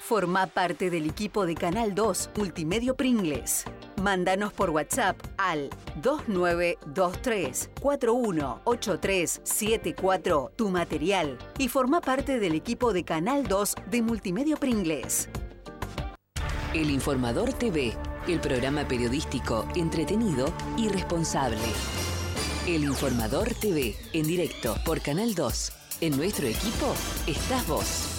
Formá parte del equipo de Canal 2 Multimedio Pringles. Mándanos por WhatsApp al 2923 418374 tu material y formá parte del equipo de Canal 2 de Multimedio Pringles. El Informador TV, el programa periodístico entretenido y responsable. El Informador TV, en directo por Canal 2. En nuestro equipo estás vos.